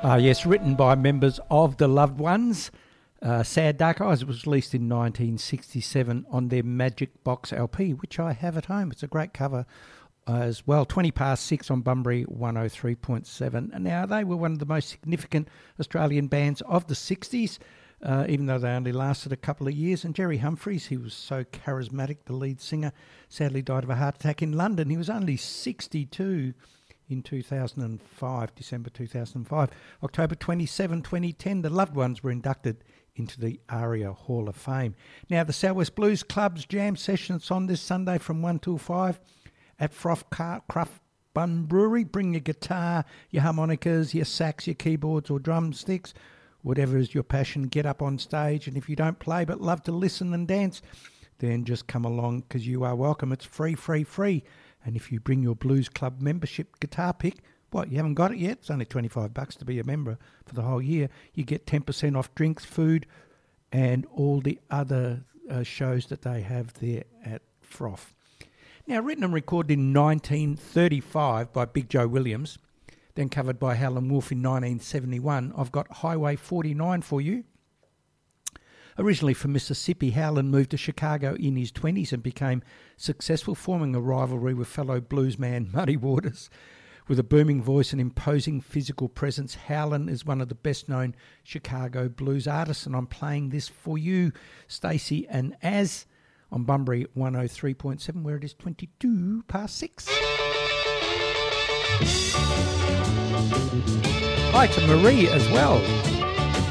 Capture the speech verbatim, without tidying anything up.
Uh, yes, written by members of the Loved Ones. Uh, Sad Dark Eyes was released in nineteen sixty-seven on their Magic Box L P, which I have at home. It's a great cover uh, as well. twenty past six on Bunbury one oh three point seven. And now they were one of the most significant Australian bands of the sixties, uh, even though they only lasted a couple of years. And Jerry Humphries, he was so charismatic, the lead singer, sadly died of a heart attack in London. He was only sixty-two in two thousand five, December two thousand five. October twenty-seventh, twenty ten, the Loved Ones were inducted into the ARIA Hall of Fame. Now, the South West Blues Club's jam sessions on this Sunday from one till five at Froth Craft Bun Brewery. Bring your guitar, your harmonicas, your sax, your keyboards or drumsticks, whatever is your passion, get up on stage. And if you don't play but love to listen and dance, then just come along because you are welcome. It's free, free, free. And if you bring your Blues Club membership guitar pick, what, you haven't got it yet? It's only twenty-five bucks to be a member for the whole year. You get ten percent off drinks, food, and all the other uh, shows that they have there at Froth. Now, written and recorded in nineteen thirty-five by Big Joe Williams, then covered by Howlin' Wolf in nineteen seventy-one, I've got Highway forty-nine for you. Originally from Mississippi, Howlin' moved to Chicago in his twenties and became successful, forming a rivalry with fellow bluesman Muddy Waters. With a booming voice and imposing physical presence, Howlin' is one of the best-known Chicago blues artists, and I'm playing this for you, Stacey and Az, on Bunbury one oh three point seven, where it is twenty-two past six. Hi to Marie as well.